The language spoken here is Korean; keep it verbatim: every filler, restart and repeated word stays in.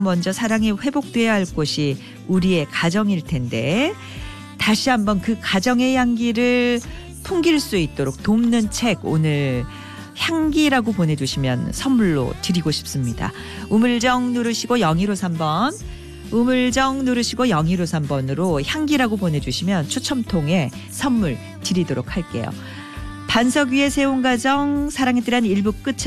먼저 사랑이 회복돼야 할 곳이 우리의 가정일 텐데 다시 한번 그 가정의 향기를 풍길 수 있도록 돕는 책 오늘 향기라고 보내주시면 선물로 드리고 싶습니다. 우물정 누르시고 영일오삼 번 우물정 누르시고 영일오삼 번으로 향기라고 보내주시면 추첨통에 선물 드리도록 할게요. 반석 위에 세운 가정 사랑의 띠란 일 부 끝에